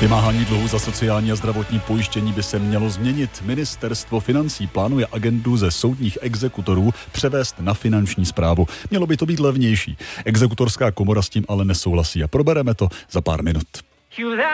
Vymáhání dluhu za sociální a zdravotní pojištění by se mělo změnit. Ministerstvo financí plánuje agendu ze soudních exekutorů převést na finanční správu. Mělo by to být levnější. Exekutorská komora s tím ale nesouhlasí a probereme to za pár minut.